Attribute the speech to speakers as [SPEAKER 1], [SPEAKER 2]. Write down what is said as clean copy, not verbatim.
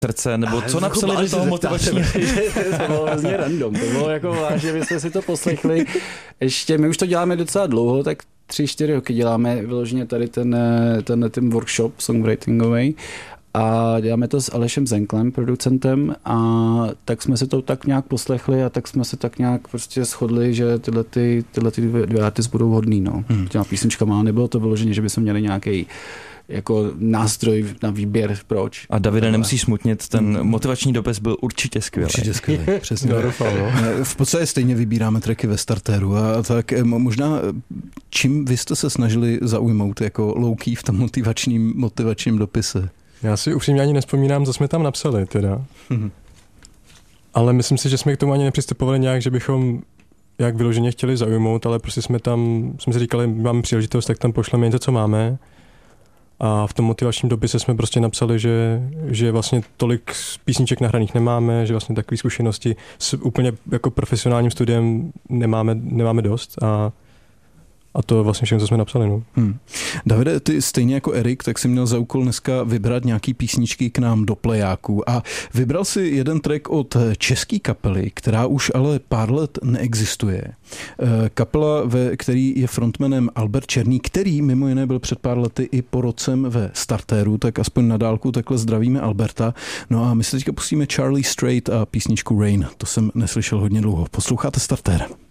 [SPEAKER 1] srdce, nebo co napsali do toho motivačního?
[SPEAKER 2] To bylo hrozně random, to bylo jako vážně, my jsme si to poslechli. Ještě, my už to děláme docela dlouho, tak 3-4 roky děláme vyloženě tady ten workshop songwritingový a děláme to s Alešem Zenklem, producentem, a tak jsme si to tak nějak poslechli a tak jsme se tak nějak prostě shodli, že tyhle dvě artisty budou hodný, no. Těma písničkama, nebylo to vyloženě, že bychom měli nějaký jako nástroj na výběr, proč.
[SPEAKER 1] A Davide, nemusíš smutnit, ten motivační dopis byl určitě skvělý.
[SPEAKER 3] Určitě skvělý, přesně. V podstatě stejně vybíráme tracky ve startéru a tak možná čím vy jste se snažili zaujmout jako low-key v tom motivačním dopise?
[SPEAKER 4] Já si upřímně ani nevzpomínám, co jsme tam napsali teda. Ale myslím si, že jsme k tomu ani nepřistupovali nějak, že bychom jak vyloženě chtěli zaujmout, ale prostě jsme si říkali, máme příležitost, tak tam pošleme něco, co máme. A v tom motivačním dopise jsme prostě napsali, že vlastně tolik písniček nahraných nemáme, že vlastně takové zkušenosti s úplně jako profesionálním studiem nemáme dost a to vlastně všechno, co jsme napsali. No.
[SPEAKER 3] Davide, ty stejně jako Erik, tak jsi měl za úkol dneska vybrat nějaký písničky k nám do plejáků a vybral si jeden track od české kapely, která už ale pár let neexistuje. Kapela, ve který je frontmanem Albert Černý, který mimo jiné byl před pár lety i porotcem ve startéru, tak aspoň na dálku takhle zdravíme Alberta. No a my se teďka pustíme Charlie Straight a písničku Rain. To jsem neslyšel hodně dlouho. Posloucháte Startér?